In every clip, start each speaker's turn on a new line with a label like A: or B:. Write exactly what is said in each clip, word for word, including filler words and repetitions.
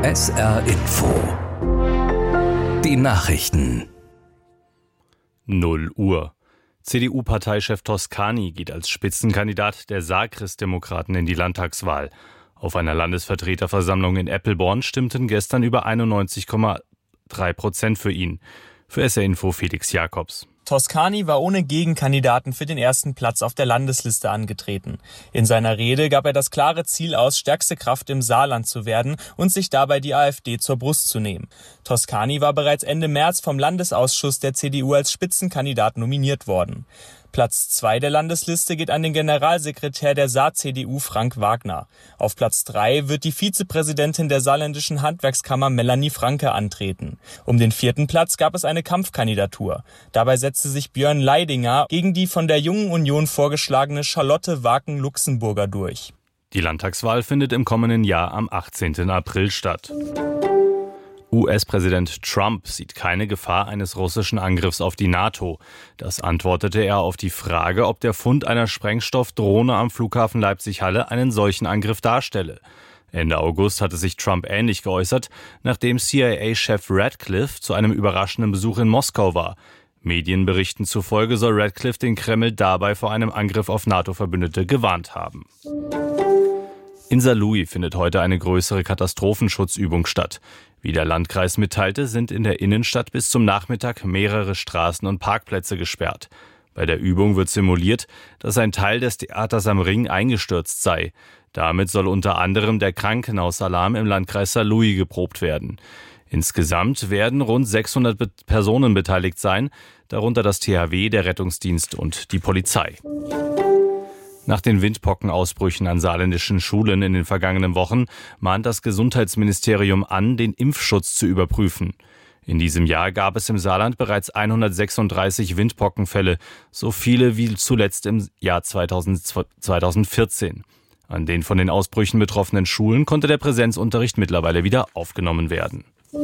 A: S R Info. Die Nachrichten.
B: null Uhr. C D U-Parteichef Toscani geht als Spitzenkandidat der Saar-Christdemokraten in die Landtagswahl. Auf einer Landesvertreterversammlung in Eppelborn stimmten gestern über einundneunzig Komma drei Prozent für ihn. Für S R Info Felix Jakobs.
C: Toscani war ohne Gegenkandidaten für den ersten Platz auf der Landesliste angetreten. In seiner Rede gab er das klare Ziel aus, stärkste Kraft im Saarland zu werden und sich dabei die AfD zur Brust zu nehmen. Toscani war bereits Ende März vom Landesausschuss der C D U als Spitzenkandidat nominiert worden. Platz zwei der Landesliste geht an den Generalsekretär der Saar-C D U Frank Wagner. Auf Platz drei wird die Vizepräsidentin der saarländischen Handwerkskammer Melanie Franke antreten. Um den vierten Platz gab es eine Kampfkandidatur. Dabei setzte sich Björn Leidinger gegen die von der Jungen Union vorgeschlagene Charlotte Waken-Luxemburger durch.
B: Die Landtagswahl findet im kommenden Jahr am achtzehnten April statt. U S-Präsident Trump sieht keine Gefahr eines russischen Angriffs auf die NATO. Das antwortete er auf die Frage, ob der Fund einer Sprengstoffdrohne am Flughafen Leipzig-Halle einen solchen Angriff darstelle. Ende August hatte sich Trump ähnlich geäußert, nachdem C I A-Chef Radcliffe zu einem überraschenden Besuch in Moskau war. Medienberichten zufolge soll Radcliffe den Kreml dabei vor einem Angriff auf NATO-Verbündete gewarnt haben. In Saarlouis findet heute eine größere Katastrophenschutzübung statt. Wie der Landkreis mitteilte, sind in der Innenstadt bis zum Nachmittag mehrere Straßen und Parkplätze gesperrt. Bei der Übung wird simuliert, dass ein Teil des Theaters am Ring eingestürzt sei. Damit soll unter anderem der Krankenhausalarm im Landkreis Saarlouis geprobt werden. Insgesamt werden rund sechshundert Be- Personen beteiligt sein, darunter das T H W, der Rettungsdienst und die Polizei. Nach den Windpockenausbrüchen an saarländischen Schulen in den vergangenen Wochen mahnt das Gesundheitsministerium an, den Impfschutz zu überprüfen. In diesem Jahr gab es im Saarland bereits hundertsechsunddreißig Windpockenfälle, so viele wie zuletzt im Jahr zweitausendvierzehn. An den von den Ausbrüchen betroffenen Schulen konnte der Präsenzunterricht mittlerweile wieder aufgenommen werden.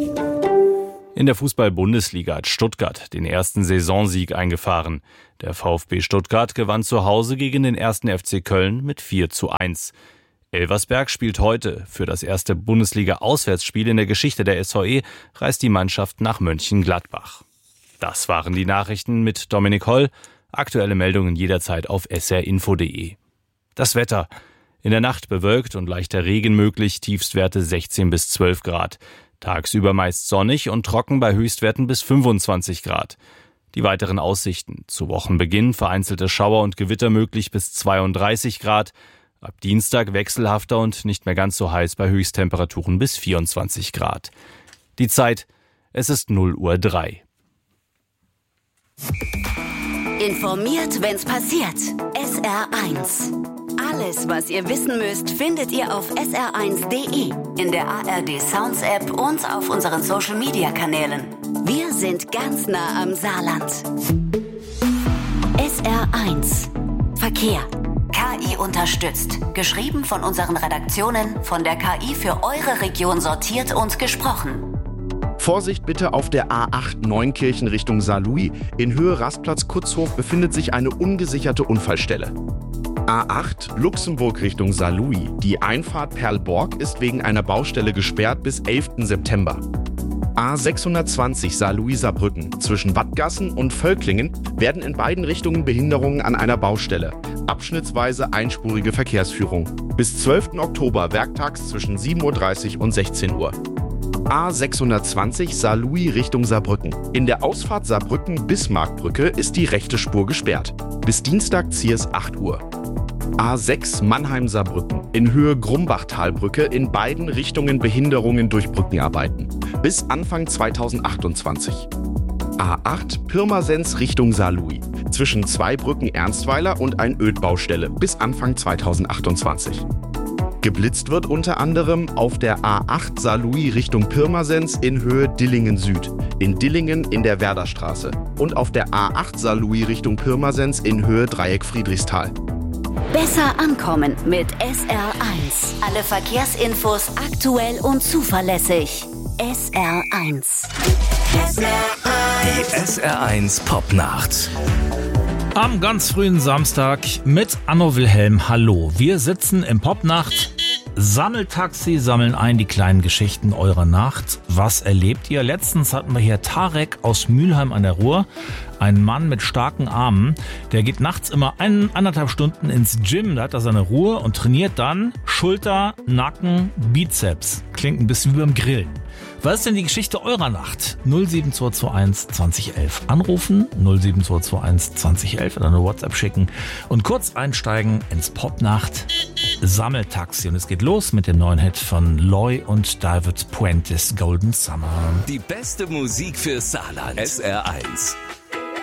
B: In der Fußball-Bundesliga hat Stuttgart den ersten Saisonsieg eingefahren. Der VfB Stuttgart gewann zu Hause gegen den ersten F C Köln mit vier zu eins. Elversberg spielt heute. Für das erste Bundesliga-Auswärtsspiel in der Geschichte der S V E reist die Mannschaft nach Mönchengladbach. Das waren die Nachrichten mit Dominik Holl. Aktuelle Meldungen jederzeit auf s r info punkt d e. Das Wetter. In der Nacht bewölkt und leichter Regen möglich, Tiefstwerte sechzehn bis zwölf Grad. Tagsüber meist sonnig und trocken bei Höchstwerten bis fünfundzwanzig Grad. Die weiteren Aussichten. Zu Wochenbeginn vereinzelte Schauer und Gewitter möglich bis zweiunddreißig Grad. Ab Dienstag wechselhafter und nicht mehr ganz so heiß bei Höchsttemperaturen bis vierundzwanzig Grad. Die Zeit, es ist null Uhr drei.
D: Informiert, wenn's passiert. S R eins. Alles, was ihr wissen müsst, findet ihr auf s r eins punkt d e, in der A R D Sounds App und auf unseren Social Media Kanälen. Wir sind ganz nah am Saarland. S R eins. Verkehr. K I unterstützt. Geschrieben von unseren Redaktionen, von der K I für eure Region sortiert und gesprochen.
E: Vorsicht bitte auf der A acht Neunkirchen Richtung Saarlouis. In Höhe Rastplatz Kutzhof befindet sich eine ungesicherte Unfallstelle. A acht Luxemburg Richtung Saarlouis. Die Einfahrt Perlborg ist wegen einer Baustelle gesperrt bis elften September. A sechshundertzwanzig Saarlouis-Saarbrücken. Zwischen Wattgassen und Völklingen werden in beiden Richtungen Behinderungen an einer Baustelle. Abschnittsweise einspurige Verkehrsführung. Bis zwölften Oktober werktags zwischen sieben Uhr dreißig und sechzehn Uhr. A sechshundertzwanzig Saarlouis Richtung Saarbrücken. In der Ausfahrt Saarbrücken-Bismarckbrücke ist die rechte Spur gesperrt. Bis Dienstag Ziers acht Uhr. A sechs Mannheim-Saarbrücken. In Höhe Grumbachtalbrücke in beiden Richtungen Behinderungen durch Brückenarbeiten. Bis Anfang zweitausendachtundzwanzig. A acht Pirmasens Richtung Saarlouis. Zwischen zwei Brücken Ernstweiler und ein Ödbaustelle. Bis Anfang zweitausendachtundzwanzig. Geblitzt wird unter anderem auf der A acht Saarlouis Richtung Pirmasens in Höhe Dillingen Süd, in Dillingen in der Werderstraße und auf der A acht Saarlouis Richtung Pirmasens in Höhe Dreieck Friedrichsthal.
D: Besser ankommen mit S R eins. Alle Verkehrsinfos aktuell und zuverlässig. S R eins.
A: S R eins. Die S R eins Popnacht.
F: Am ganz frühen Samstag mit Anno Wilhelm. Hallo, wir sitzen im Popnacht Sammeltaxi, sammeln ein die kleinen Geschichten eurer Nacht. Was erlebt ihr? Letztens hatten wir hier Tarek aus Mülheim an der Ruhr. Ein Mann mit starken Armen. Der geht nachts immer ein, anderthalb Stunden ins Gym. Da hat er seine Ruhe und trainiert dann Schulter, Nacken, Bizeps. Klingt ein bisschen wie beim Grillen. Was ist denn die Geschichte eurer Nacht? null sieben zwei zwei eins zwanzig elf anrufen, null sieben zwei zwei eins zwanzig elf oder eine WhatsApp schicken und kurz einsteigen ins Popnacht Sammeltaxi. Und es geht los mit dem neuen Hit von Loy und David Puentes, Golden Summer.
A: Die beste Musik für Saarland. S R eins.